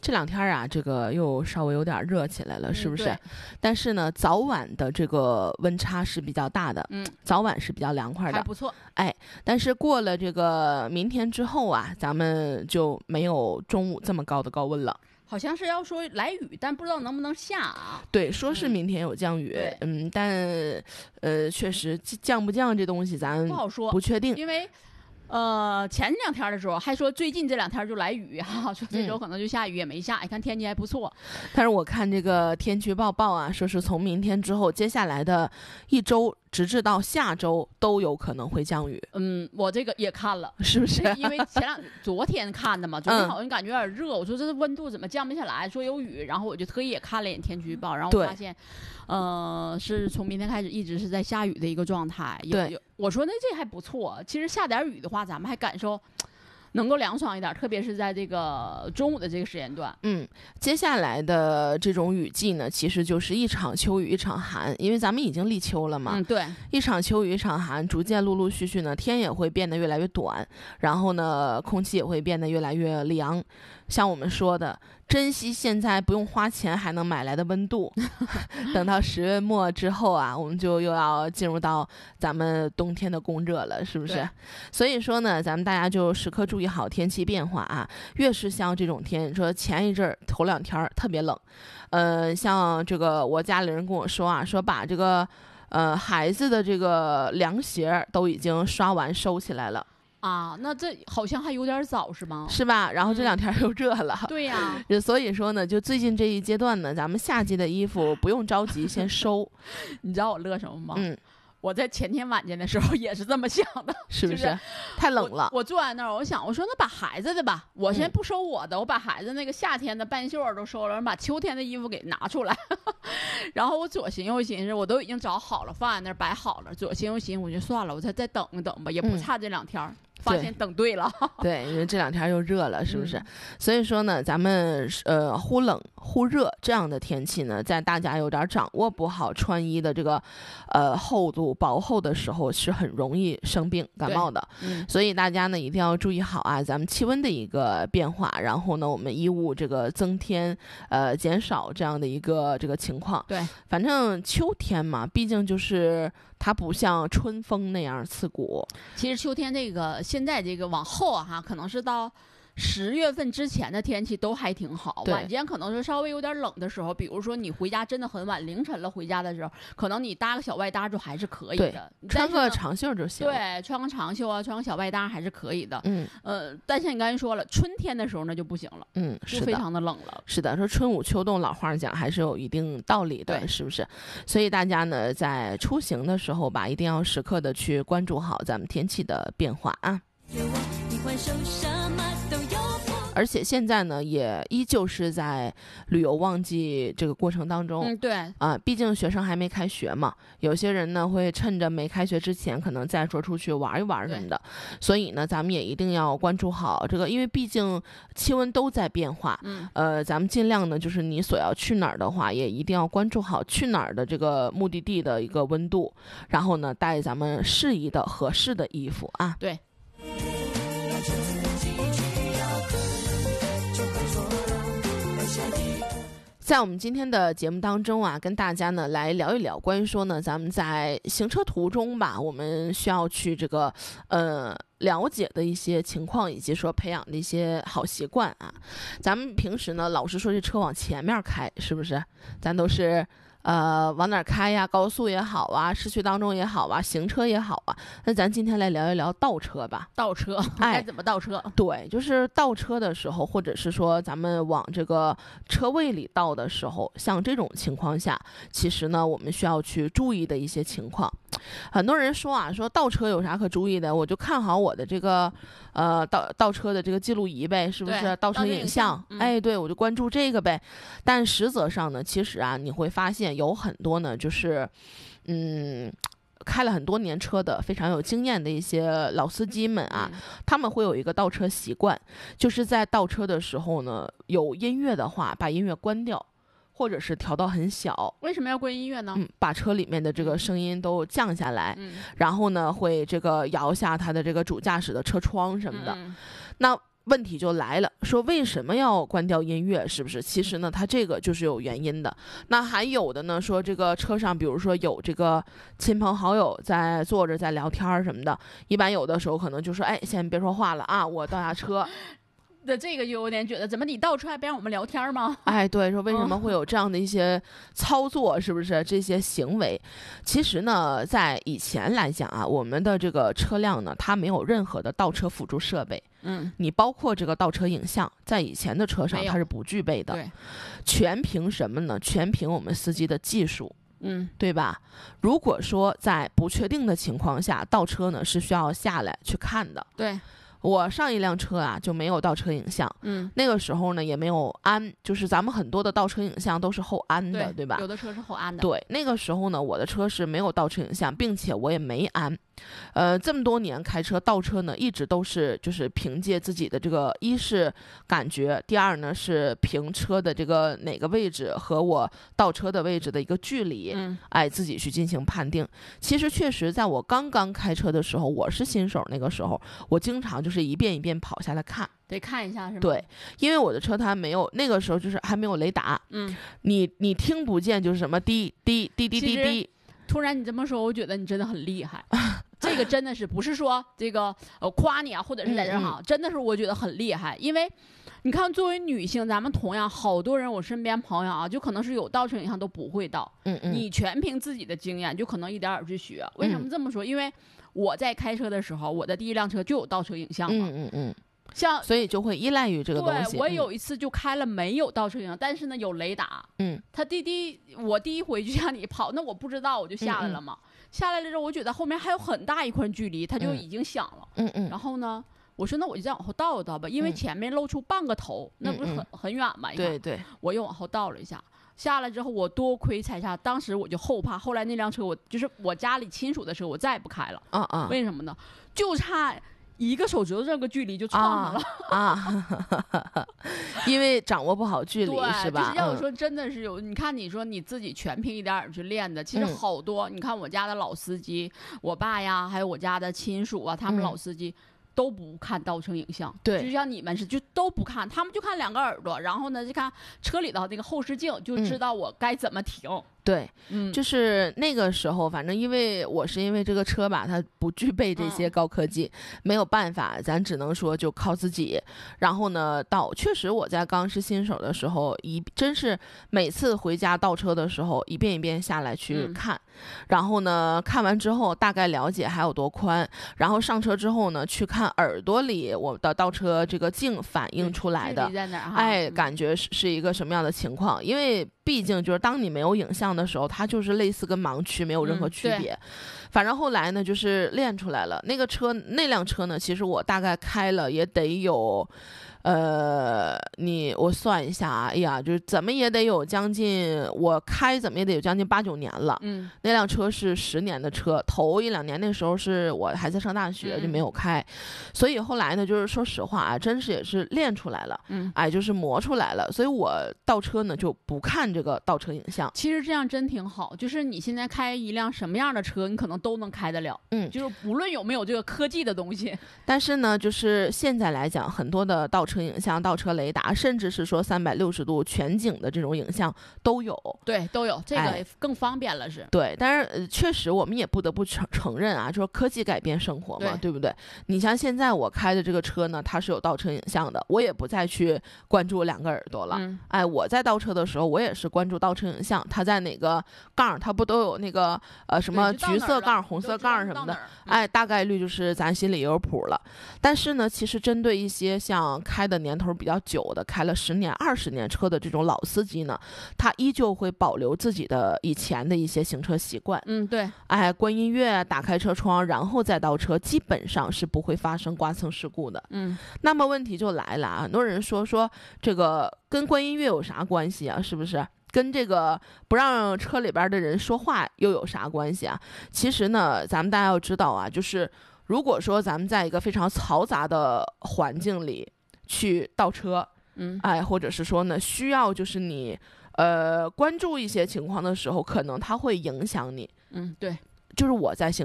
这两天啊，这个又稍微有点热起来了，是不是？但是呢，早晚的这个温差是比较大的，早晚是比较凉快的， 还不错。 哎，但是过了这个明天之后啊，咱们就没有中午这么高的高温了。 好像是要说来雨，但不知道能不能下啊？ 对，说是明天有降雨，但确实降不降这东西咱不好说， 不确定， 因为。前2天的时候还说最近这2天就来雨哈，说这周可能就下雨，也没下。你看天气还不错， 但是我看这个天气报啊，说是从明天之后，接下来的1周，直至到下周都有可能会降雨。 我这个也看了， 是不是？ 因为昨天看的嘛，昨天好像感觉有点热，我说这温度怎么降不下来？说有雨，然后我就特意也看了一眼天气预报，然后我发现，是从明天开始一直是在下雨的一个状态。 对， 我说那这还不错，其实下点雨的话，咱们还感受能够凉爽一点，特别是在这个中午的这个时间段。 接下来的这种雨季呢，其实就是一场秋雨一场寒，因为咱们已经立秋了嘛。 对， 一场秋雨一场寒，逐渐陆陆续续呢，天也会变得越来越短，然后呢，空气也会变得越来越凉。像我们说的，珍惜现在不用花钱还能买来的温度，等到10月末之后啊，我们就又要进入到咱们冬天的供热了，是不是？所以说呢，咱们大家就时刻注意好天气变化啊。越是像这种天，说前一阵儿头2天特别冷，像这个我家里人跟我说啊，说把这个孩子的这个凉鞋都已经刷完收起来了。 啊，那这好像还有点早是吗？ 是吧？然后这2天又热了。 对呀。 所以说呢，就最近这一阶段呢，咱们夏季的衣服不用着急先收。 你知道我乐什么吗？我在前天晚间的时候也是这么想的， 是不是？太冷了。 我坐在那儿，我说那把孩子的吧，我先不收我的，我把孩子那个夏天的半袖都收了，把秋天的衣服给拿出来。然后我左寻右寻思，我都已经找好了，放在那儿摆好了。左寻右寻，我就算了，我再等一等吧，也不差这2天。发现等对了。 对，因为这2天又热了，是不是？所以说呢，咱们忽冷忽热这样的天气呢，在大家有点掌握不好穿衣的这个厚度薄厚的时候，是很容易生病感冒的。所以大家呢一定要注意好啊，咱们气温的一个变化，然后呢我们衣物这个增添减少这样的一个这个情况。 对， 反正秋天嘛，毕竟就是它不像春风那样刺骨。 其实秋天这个现在这个往后啊，可能是到10月份之前的天气都还挺好，晚间可能是稍微有点冷的时候，比如说你回家真的很晚，凌晨了回家的时候，可能你搭个小外搭就还是可以的， 穿个长袖就行。 对，穿个长袖啊，穿个小外搭还是可以的。但是你刚才说了，春天的时候那就不行了，就非常的冷了。 是的，说春捂秋冻，老话讲还是有一定道理的，是不是？所以大家呢在出行的时候吧，一定要时刻的去关注好咱们天气的变化啊。而且现在呢，也依旧是在旅游旺季这个过程当中。 对啊，毕竟学生还没开学嘛，有些人呢会趁着没开学之前，可能再说出去玩一玩什么的。所以呢，咱们也一定要关注好这个，因为毕竟气温都在变化。咱们尽量呢，就是你所要去哪儿的话，也一定要关注好去哪儿的这个目的地的一个温度，然后呢，带咱们适宜的、合适的衣服啊。 对。 在我们今天的节目当中啊，跟大家呢来聊一聊关于说呢，咱们在行车途中吧，我们需要去这个了解的一些情况，以及说培养的一些好习惯啊。咱们平时呢老是说这车往前面开，是不是？咱都是往哪儿开呀？高速也好啊，市区当中也好啊，行车也好啊。那咱今天来聊一聊倒车吧。 倒车，该怎么倒车？ 对，就是倒车的时候，或者是说咱们往这个车位里倒的时候，像这种情况下，其实呢，我们需要去注意的一些情况。很多人说啊，说倒车有啥可注意的？我就看好我的这个倒车的这个记录仪呗，是不是？倒车影像，对，我就关注这个呗。但实则上呢，其实啊，你会发现有很多呢，就是开了很多年车的非常有经验的一些老司机们啊，他们会有一个倒车习惯，就是在倒车的时候呢，有音乐的话把音乐关掉，或者是调到很小。 为什么要关音乐呢？ 把车里面的这个声音都降下来，然后呢会这个摇下它的这个主驾驶的车窗什么的。那问题就来了，说为什么要关掉音乐？是不是？其实呢，它这个就是有原因的。那还有的呢，说这个车上，比如说有这个亲朋好友在坐着在聊天什么的，一般有的时候可能就说，哎，先别说话了啊，我倒下车。 那这个就有点觉得，怎么你倒车还别让我们聊天吗？ 哎，对，说为什么会有这样的一些操作，是不是这些行为？其实呢，在以前来讲啊，我们的这个车辆呢，它没有任何的倒车辅助设备。你包括这个倒车影像，在以前的车上它是不具备的。 对， 全凭什么呢？全凭我们司机的技术。对吧？如果说在不确定的情况下倒车呢，是需要下来去看的。 对。 我上一辆车啊就没有倒车影像，那个时候呢也没有安，就是咱们很多的倒车影像都是后安的， 对吧？ 有的车是后安的。 对，那个时候呢我的车是没有倒车影像，并且我也没安。这么多年开车倒车呢，一直都是就是凭借自己的这个，一是感觉，第二呢是凭车的这个哪个位置和我倒车的位置的一个距离，哎，自己去进行判定。其实确实在我刚刚开车的时候，我是新手，那个时候我经常就是一遍一遍跑下来看， 得看一下是吗？ 对，因为我的车它没有，那个时候就是还没有雷达，你听不见就是什么滴滴滴滴滴滴。 突然你这么说，我觉得你真的很厉害。这个真的是不是说这个夸你啊，或者是在这哈，真的是我觉得很厉害。因为你看，作为女性，咱们同样好多人，我身边朋友啊，就可能是有倒车影像都不会倒。你全凭自己的经验，就可能一点点去学。为什么这么说？因为我在开车的时候，我的第一辆车就有倒车影像嘛。像所以就会依赖于这个东西。 对，我有一次就开了没有倒车影像，但是呢有雷达。他我第一回就像你跑，那我不知道我就下来了嘛。下来了之后，我觉得后面还有很大一块距离，它就已经响了。然后呢，我说那我就再往后倒一倒吧，因为前面露出半个头，那不是很远嘛？ 对对， 我又往后倒了一下。下来之后，我多亏才下，当时我就后怕。后来那辆车就是我家里亲属的车，我再也不开了。为什么呢？就差一个手指头这个距离就撞上了因为掌握不好距离，是吧？ 就是要说真的是有，你看你说你自己全凭一点点去练的，其实好多。你看我家的老司机，我爸呀，还有我家的亲属啊，他们老司机都不看倒车影像。 对， 就像你们是就都不看，他们就看两个耳朵，然后呢就看车里的那个后视镜，就知道我该怎么停。 对，就是那个时候，反正因为这个车吧，它不具备这些高科技，没有办法，咱只能说就靠自己。然后呢，确实我在刚是新手的时候，真是每次回家倒车的时候，一遍一遍下来去看，然后呢，看完之后大概了解还有多宽，然后上车之后呢，去看耳朵里我的倒车这个镜反映出来的，哎，感觉是一个什么样的情况？因为毕竟就是当你没有影像的时候，它就是类似跟盲区，没有任何区别。反正后来呢，就是练出来了。那辆车呢，其实我大概开了也得有，我算一下啊，哎呀，就是怎么也得有将近，我开怎么也得有将近8、9年了。那辆车是10年的车，头1、2年那时候是我还在上大学，就没有开。所以后来呢，就是说实话啊，真是也是练出来了，哎，就是磨出来了。所以我倒车呢就不看这个倒车影像。 其实这样真挺好，就是你现在开一辆什么样的车，你可能都能开得了。就是无论有没有这个科技的东西。 但是呢，就是现在来讲，很多的倒车影像、倒车雷达，甚至是说360度全景的这种影像都有。 对，都有，这个更方便了是。 对，但是确实我们也不得不承认啊，就是科技改变生活嘛， 对不对？你像现在我开的这个车呢，它是有倒车影像的，我也不再去关注2个耳朵了。哎，我在倒车的时候，我也是关注倒车影像，它在哪个杠，它不都有那个什么橘色杠、红色杠什么的，哎，大概率就是咱心里也有谱了。但是呢，其实针对一些像开的年头比较久的，开了10年、20年车的这种老司机呢，他依旧会保留自己的以前的一些行车习惯。 对， 哎，关音乐，打开车窗，然后再倒车，基本上是不会发生刮蹭事故的。那么问题就来了啊，很多人说这个跟关音乐有啥关系啊？是不是？跟这个不让车里边的人说话又有啥关系啊？其实呢，咱们大家要知道啊，就是如果说咱们在一个非常嘈杂的环境里去倒车，哎，或者是说呢，需要就是你关注一些情况的时候，可能它会影响你。 对， 就是我在